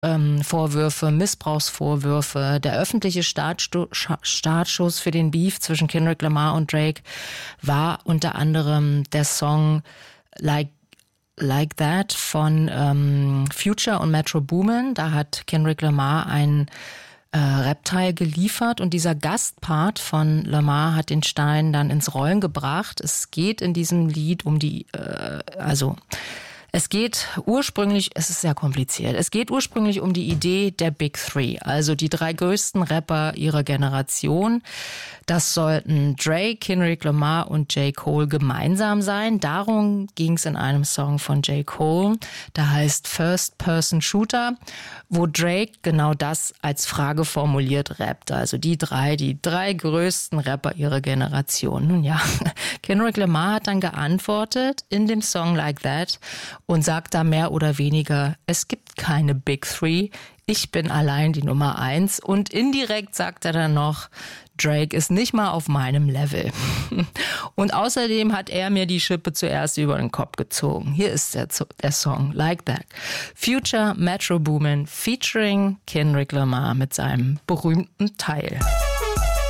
Vorwürfe, Missbrauchsvorwürfe. Der öffentliche Startschuss für den Beef zwischen Kendrick Lamar und Drake war unter anderem der Song Like That von Future und Metro Boomin. Da hat Kendrick Lamar einen Rap-Teil geliefert und dieser Gastpart von Lamar hat den Stein dann ins Rollen gebracht. Es geht in diesem Lied um es geht ursprünglich um die Idee der Big Three, also die 3 größten Rapper ihrer Generation. Das sollten Drake, Kendrick Lamar und J. Cole gemeinsam sein. Darum ging es in einem Song von J. Cole, der heißt First Person Shooter, wo Drake genau das als Frage formuliert rappt. Also die drei größten Rapper ihrer Generation. Nun ja, Kendrick Lamar hat dann geantwortet in dem Song Like That und sagt da mehr oder weniger, es gibt keine Big Three, ich bin allein die Nummer 1. Und indirekt sagt er dann noch, Drake ist nicht mal auf meinem Level. Und außerdem hat er mir die Schippe zuerst über den Kopf gezogen. Hier ist der Song Like That. Future Metro Boomin featuring Kendrick Lamar mit seinem berühmten Teil.